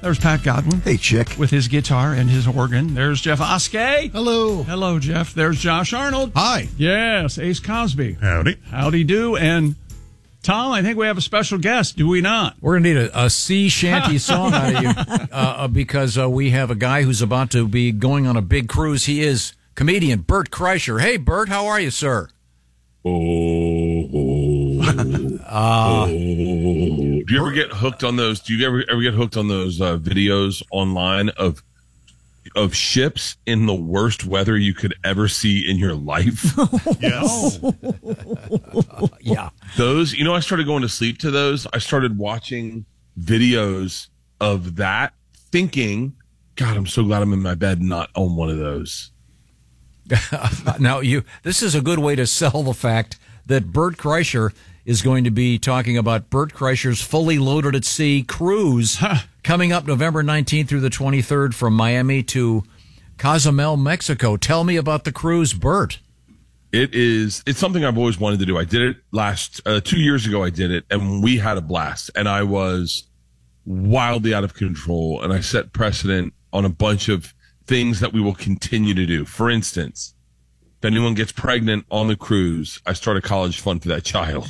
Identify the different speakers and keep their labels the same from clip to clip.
Speaker 1: There's Pat Godwin.
Speaker 2: Hey, chick.
Speaker 1: With his guitar and his organ. There's Jeff Oskey.
Speaker 3: Hello.
Speaker 1: Hello, Jeff. There's Josh Arnold.
Speaker 3: Hi.
Speaker 1: Yes, Ace Cosby.
Speaker 3: Howdy.
Speaker 1: Howdy do. And Tom, I think we have a special guest, do we not?
Speaker 4: We're going to need a sea shanty song out of you because we have a guy who's about to be going on a big cruise. He is comedian Bert Kreischer. Hey, Bert, how are you, sir?
Speaker 5: Do you ever get hooked on those? Do you ever get hooked on those videos online of ships in the worst weather you could ever see in your life?
Speaker 3: Yes.
Speaker 4: Yeah.
Speaker 5: Those, I started going to sleep to those. I started watching videos of that, thinking, God, I'm so glad I'm in my bed, not on one of those.
Speaker 4: Now, this is a good way to sell the fact that Bert Kreischer is going to be talking about Bert Kreischer's Fully Loaded at Sea cruise coming up November 19th through the 23rd from Miami to Cozumel, Mexico. Tell me about the cruise, Bert.
Speaker 5: It's something I've always wanted to do. I did it 2 years ago. I did it, and we had a blast, and I was wildly out of control, and I set precedent on a bunch of things that we will continue to do. For instance, if anyone gets pregnant on the cruise, I start a college fund for that child.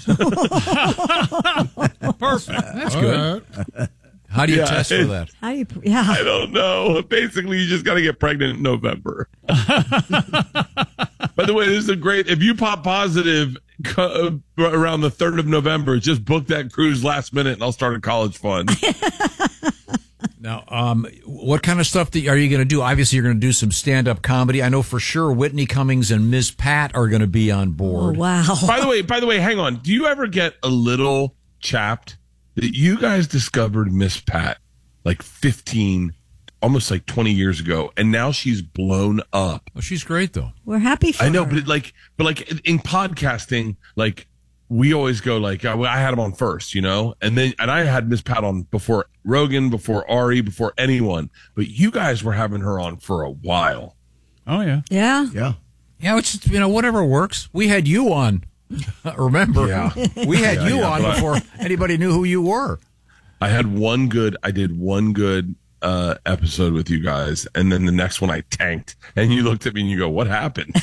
Speaker 1: Perfect.
Speaker 4: That's good. How do you test for that?
Speaker 6: How do you? Yeah.
Speaker 5: I don't know. Basically, you just got to get pregnant in November. By the way, this is if you pop positive around the 3rd of November, just book that cruise last minute and I'll start a college fund.
Speaker 4: Now, what kind of stuff are you going to do? Obviously, you're going to do some stand-up comedy. I know for sure Whitney Cummings and Ms. Pat are going to be on board.
Speaker 6: Oh, wow.
Speaker 5: By the way, hang on. Do you ever get a little chapped that you guys discovered Miss Pat like 15, almost like 20 years ago, and now she's blown up?
Speaker 4: Oh, she's great, though.
Speaker 6: We're happy for
Speaker 5: I know,
Speaker 6: her.
Speaker 5: but in podcasting, like, we always go like, I had him on first, and I had Miss Pat on before Rogan, before Ari, before anyone, but you guys were having her on for a while.
Speaker 1: Oh, yeah.
Speaker 6: Yeah.
Speaker 3: Yeah.
Speaker 4: Yeah, it's whatever works. We had you on. Remember?
Speaker 5: Yeah.
Speaker 4: We had you on
Speaker 5: but
Speaker 4: before anybody knew who you were.
Speaker 5: I did one good episode with you guys, and then the next one I tanked, and you looked at me and you go, what happened?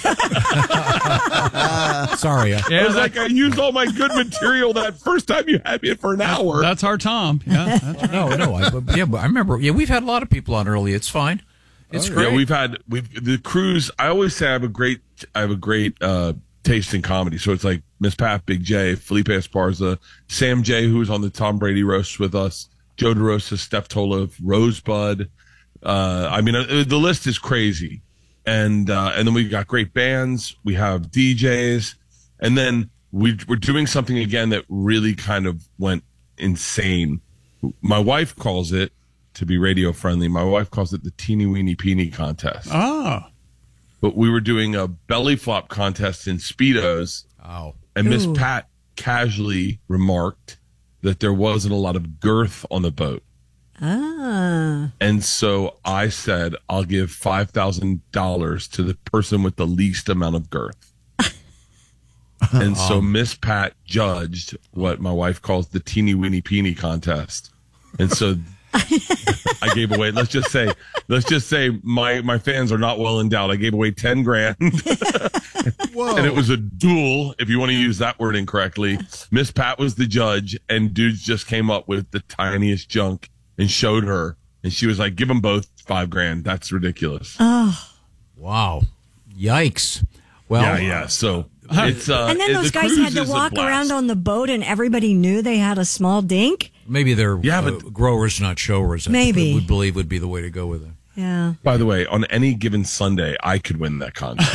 Speaker 4: Sorry.
Speaker 5: I was like, I used all my good material that first time you had me for an hour.
Speaker 1: That's our Tom. Yeah, that's right.
Speaker 4: No. But I remember. Yeah, we've had a lot of people on early. It's fine. It's great.
Speaker 5: Yeah, the cruise. I always say I have a great taste in comedy. So it's like Miss Pat, Big J, Felipe Esparza, Sam J, who was on the Tom Brady roast with us, Joe DeRosa, Steph Tolev, Rosebud. The list is crazy. And then we got great bands. We have DJs. And then we're doing something again that really kind of went insane. My wife calls it, to be radio friendly, my wife calls it the Teeny Weeny Peeny contest.
Speaker 1: Ah.
Speaker 5: But we were doing a belly flop contest in Speedos.
Speaker 4: Oh.
Speaker 5: And Miss Pat casually remarked that there wasn't a lot of girth on the boat.
Speaker 6: Ah.
Speaker 5: And so I said, I'll give $5,000 to the person with the least amount of girth. And so Miss Pat judged what my wife calls the Teeny Weeny Peeny contest. And so I gave away, let's just say my fans are not well endowed. I gave away 10 grand.
Speaker 3: Whoa.
Speaker 5: And it was a duel, if you want to use that word incorrectly. Miss Pat was the judge, and dudes just came up with the tiniest junk and showed her. And she was like, give them both $5 grand. That's ridiculous.
Speaker 6: Oh.
Speaker 4: Wow. Yikes. Well,
Speaker 5: Yeah. So it's,
Speaker 6: And then those
Speaker 5: the
Speaker 6: guys
Speaker 5: cruise
Speaker 6: had
Speaker 5: is
Speaker 6: to
Speaker 5: a
Speaker 6: walk
Speaker 5: blast.
Speaker 6: around on the boat and everybody knew they had a small dink.
Speaker 4: maybe they're
Speaker 5: but
Speaker 4: growers, not showers.
Speaker 6: Maybe.
Speaker 4: I would believe would be the way to go with it.
Speaker 6: Yeah.
Speaker 5: By the way, on any given Sunday, I could win that contest.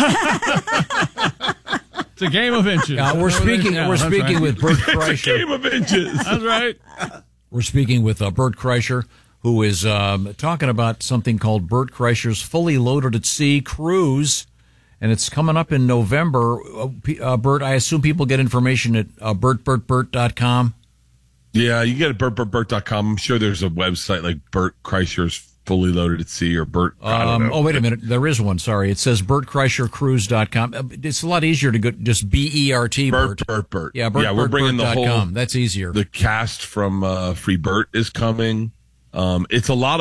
Speaker 1: It's a game of inches.
Speaker 4: We're speaking with Bert
Speaker 5: It's a
Speaker 4: Kreischer.
Speaker 5: game of inches.
Speaker 1: That's right.
Speaker 4: We're speaking with Bert Kreischer, who is talking about something called Bert Kreischer's Fully Loaded at Sea cruise, and it's coming up in November. Bert, I assume people get information at bertbertbert.com.
Speaker 5: Yeah, you get it at bertbertbert.com. I'm sure there's a website like Bert Kreischer's Fully Loaded at Sea or Bert. I don't know.
Speaker 4: Oh, wait a minute. There is one. Sorry. It says bertkreischercruise.com. It's a lot easier to go just BERT.
Speaker 5: Bert.
Speaker 4: Yeah,
Speaker 5: we're bringing the whole.
Speaker 4: That's easier.
Speaker 5: The cast from Free Bert is coming. It's a lot